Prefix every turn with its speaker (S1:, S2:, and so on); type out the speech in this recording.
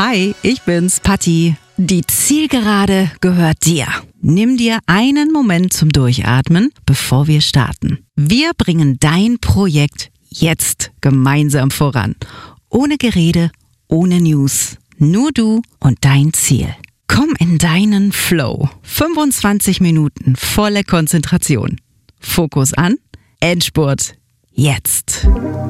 S1: Hi, ich bin's, Patti. Die Zielgerade gehört dir. Nimm dir einen Moment zum Durchatmen, bevor wir starten. Wir bringen dein Projekt jetzt gemeinsam voran. Ohne Gerede, ohne News. Nur du und dein Ziel. Komm in deinen Flow. 25 Minuten volle Konzentration. Fokus an, Endspurt, jetzt.